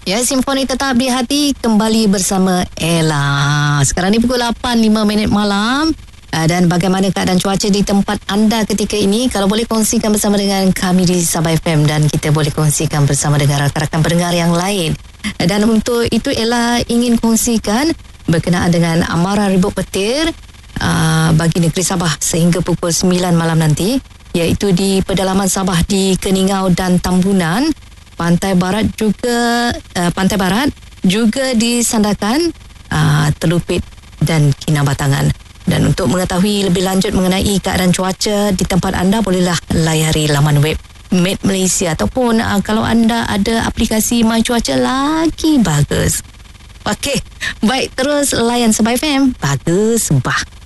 Ya, Simfoni tetap di hati kembali bersama Ella. Sekarang ni pukul 8.05 malam. Dan bagaimana keadaan cuaca di tempat anda ketika ini? Kalau boleh kongsikan bersama dengan kami di Sabah FM, dan kita boleh kongsikan bersama dengan rakan-rakan pendengar yang lain. Dan untuk itu Ella ingin kongsikan berkenaan dengan amaran ribut petir bagi negeri Sabah sehingga pukul 9 malam nanti, iaitu di pedalaman Sabah di Keningau dan Tambunan. Pantai Barat juga disandarkan Telupit dan Kinabatangan. Dan untuk mengetahui lebih lanjut mengenai keadaan cuaca di tempat anda, bolehlah layari laman web Met Malaysia, ataupun kalau anda ada aplikasi My Cuaca lagi bagus. Okey, baik, terus layan Sabah FM. Bagus, bah.